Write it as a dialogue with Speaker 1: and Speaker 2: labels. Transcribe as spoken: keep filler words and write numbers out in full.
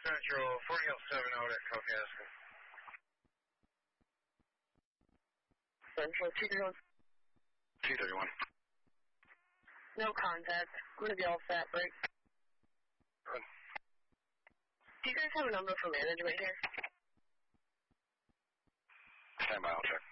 Speaker 1: Central, forty L seven out at Kalkaska.
Speaker 2: Central, two thirty-one.
Speaker 3: two thirty-one.
Speaker 2: No contact. I'm going to be all set, break.
Speaker 1: Good.
Speaker 2: Do you guys have a number for management here?
Speaker 3: Stand by, I'll check.